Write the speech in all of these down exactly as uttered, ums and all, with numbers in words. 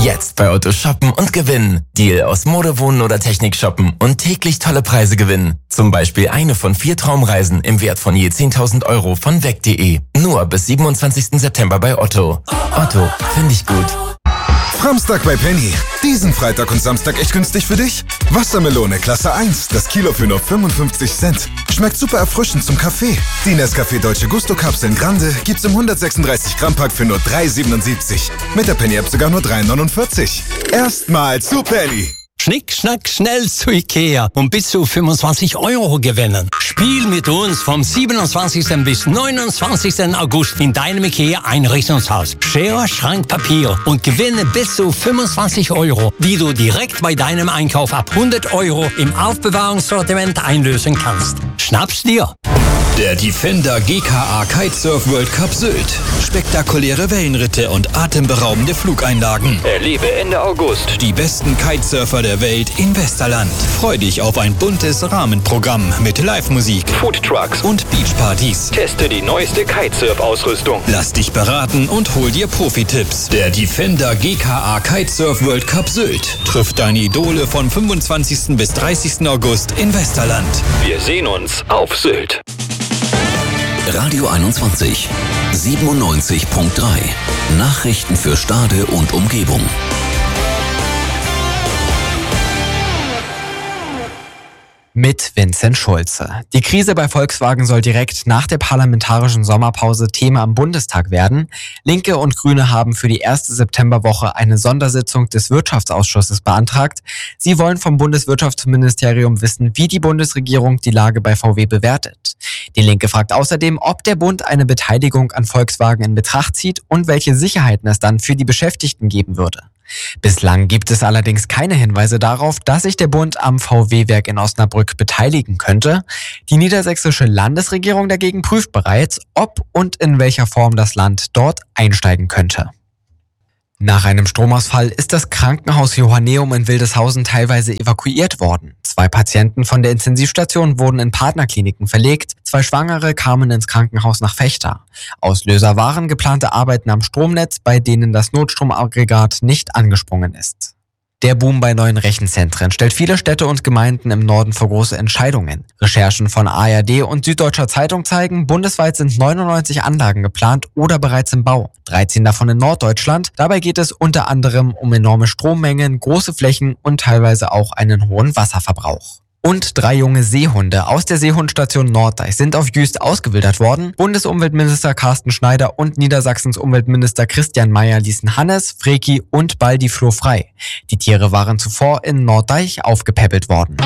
Jetzt bei Otto shoppen und gewinnen. Deal aus Mode, Wohnen oder Technik shoppen und täglich tolle Preise gewinnen. Zum Beispiel eine von vier Traumreisen im Wert von je zehntausend Euro von weg punkt de. Nur bis siebenundzwanzigsten September bei Otto. Otto, finde ich gut. Samstag bei Penny. Diesen Freitag und Samstag echt günstig für dich? Wassermelone Klasse eins, das Kilo für nur fünfundfünfzig Cent. Schmeckt super erfrischend zum Kaffee. Die Nescafé Dolce Gusto Kapseln Grande gibt's im hundertsechsunddreißig Gramm Pack für nur drei siebenundsiebzig. Mit der Penny App sogar nur drei neunundvierzig. Erstmal zu Penny. Schnick, schnack, schnell zu Ikea und bis zu fünfundzwanzig Euro gewinnen. Spiel mit uns vom siebenundzwanzigsten bis neunundzwanzigsten August in deinem Ikea-Einrichtungshaus. Schere, Schrank, Papier und gewinne bis zu fünfundzwanzig Euro, die du direkt bei deinem Einkauf ab hundert Euro im Aufbewahrungssortiment einlösen kannst. Schnapp's dir! Der Defender G K A Kitesurf World Cup Sylt. Spektakuläre Wellenritte und atemberaubende Flugeinlagen. Erlebe Ende August die besten Kitesurfer der Welt in Westerland. Freu dich auf ein buntes Rahmenprogramm mit Live-Musik, Foodtrucks und Beachpartys. Teste die neueste Kitesurf-Ausrüstung. Lass dich beraten und hol dir Profi-Tipps. Der Defender G K A Kitesurf World Cup Sylt trifft deine Idole von fünfundzwanzigsten bis dreißigsten August in Westerland. Wir sehen uns auf Sylt. Radio einundzwanzig, siebenundneunzig Komma drei. Nachrichten für Stade und Umgebung. Mit Vincent Schulze. Die Krise bei Volkswagen soll direkt nach der parlamentarischen Sommerpause Thema am Bundestag werden. Linke und Grüne haben für die erste Septemberwoche eine Sondersitzung des Wirtschaftsausschusses beantragt. Sie wollen vom Bundeswirtschaftsministerium wissen, wie die Bundesregierung die Lage bei V W bewertet. Die Linke fragt außerdem, ob der Bund eine Beteiligung an Volkswagen in Betracht zieht und welche Sicherheiten es dann für die Beschäftigten geben würde. Bislang gibt es allerdings keine Hinweise darauf, dass sich der Bund am V W-Werk in Osnabrück beteiligen könnte. Die niedersächsische Landesregierung dagegen prüft bereits, ob und in welcher Form das Land dort einsteigen könnte. Nach einem Stromausfall ist das Krankenhaus Johanneum in Wildeshausen teilweise evakuiert worden. Zwei Patienten von der Intensivstation wurden in Partnerkliniken verlegt, zwei Schwangere kamen ins Krankenhaus nach Vechta. Auslöser waren geplante Arbeiten am Stromnetz, bei denen das Notstromaggregat nicht angesprungen ist. Der Boom bei neuen Rechenzentren stellt viele Städte und Gemeinden im Norden vor große Entscheidungen. Recherchen von A R D und Süddeutscher Zeitung zeigen, bundesweit sind neunundneunzig Anlagen geplant oder bereits im Bau. dreizehn davon in Norddeutschland. Dabei geht es unter anderem um enorme Strommengen, große Flächen und teilweise auch einen hohen Wasserverbrauch. Und drei junge Seehunde aus der Seehundstation Norddeich sind auf Jüst ausgewildert worden. Bundesumweltminister Carsten Schneider und Niedersachsens Umweltminister Christian Mayer ließen Hannes, Freki und Baldi Floh frei. Die Tiere waren zuvor in Norddeich aufgepäppelt worden.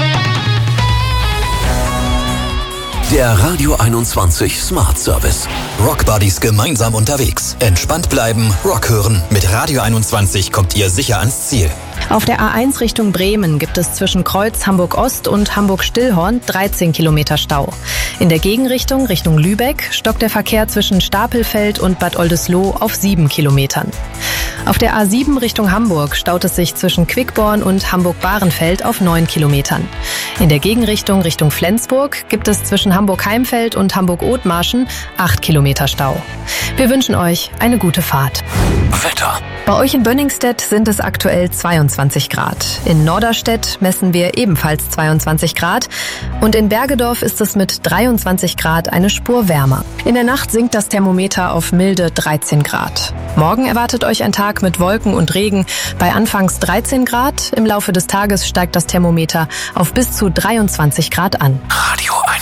Der Radio einundzwanzig Smart Service. Rock Buddies gemeinsam unterwegs. Entspannt bleiben, Rock hören. Mit Radio einundzwanzig kommt ihr sicher ans Ziel. Auf der A eins Richtung Bremen gibt es zwischen Kreuz Hamburg-Ost und Hamburg-Stillhorn dreizehn Kilometer Stau. In der Gegenrichtung Richtung Lübeck stockt der Verkehr zwischen Stapelfeld und Bad Oldesloe auf sieben Kilometern. Auf der A sieben Richtung Hamburg staut es sich zwischen Quickborn und Hamburg-Bahrenfeld auf neun Kilometern. In der Gegenrichtung Richtung Flensburg gibt es zwischen Hamburg-Heimfeld und Hamburg-Othmarschen acht Kilometer Stau. Wir wünschen euch eine gute Fahrt. Wetter. Bei euch in Bönningstedt sind es aktuell zweiundzwanzig Grad. In Norderstedt messen wir ebenfalls zweiundzwanzig Grad. Und in Bergedorf ist es mit dreiundzwanzig Grad eine Spur wärmer. In der Nacht sinkt das Thermometer auf milde dreizehn Grad. Morgen erwartet euch ein Tag mit Wolken und Regen bei anfangs dreizehn Grad. Im Laufe des Tages steigt das Thermometer auf bis zu dreiundzwanzig Grad an. Radio